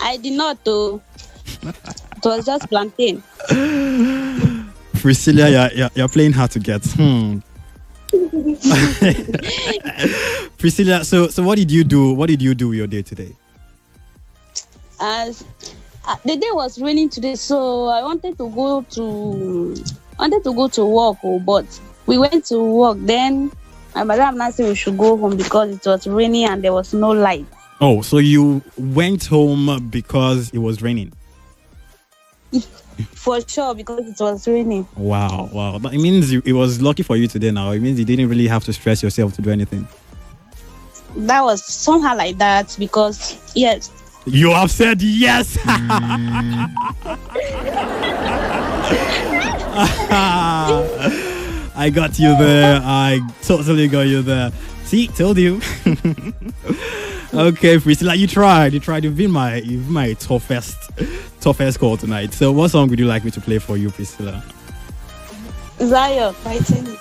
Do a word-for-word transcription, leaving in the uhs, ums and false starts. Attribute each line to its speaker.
Speaker 1: I did not though. It was just plantain.
Speaker 2: Priscilla, you're, you're, you're playing hard to get. Hmm. Priscilla, so so what did you do? What did you do your day today?
Speaker 1: As uh, the day was raining today, so I wanted to go to wanted to go to work, oh, but we went to work. Then my madam now said we should go home because it was raining and there was no light.
Speaker 2: Oh, so you went home because it was raining?
Speaker 1: For sure, because it was raining.
Speaker 2: Wow, wow. But it means you, it was lucky for you today now. It means you didn't really have to stress yourself to do anything.
Speaker 1: That was somehow like that because, yes.
Speaker 2: You have said yes. I got you there. I totally got you there. See, told you. Okay, Priscilla, you tried. You tried. You've been my, you've been my toughest, toughest call tonight. So, what song would you like me to play for you, Priscilla?
Speaker 1: Zion, fighting.